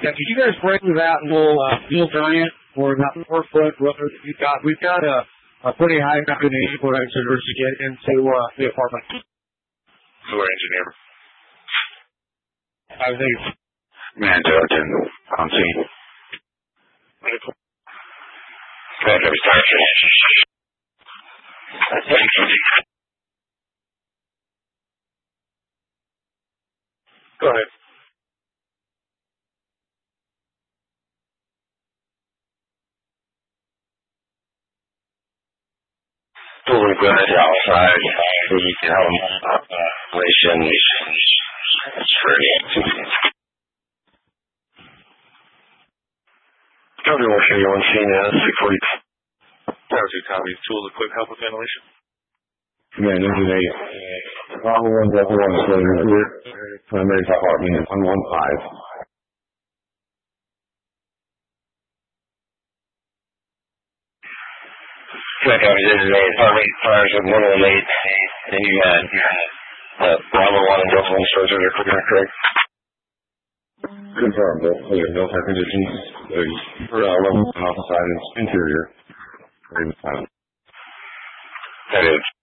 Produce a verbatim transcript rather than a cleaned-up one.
Yeah, did you guys bring that little uh, fuel variant or that four foot rotor that you got? We've got a, a pretty high combination for exiters to get into uh, the apartment. Who are engineer? I think. Man, Judge, and on scene. Back up, start. Go ahead. Totally good outside. You can have population. It's pretty. Copy one three one C now, six forty. Tower two copies. Tools equipped help with ventilation. Command engine eight. Bravo one Delta one slater rear. Primary compartment one one five. Check out engine eight. Apartment fires at one one eight. And you had uh, Bravo one and Delta one soldiers are clear, correct? Confirmed. Clear. No air conditions. For uh, level outside and interior. Very silent. That is.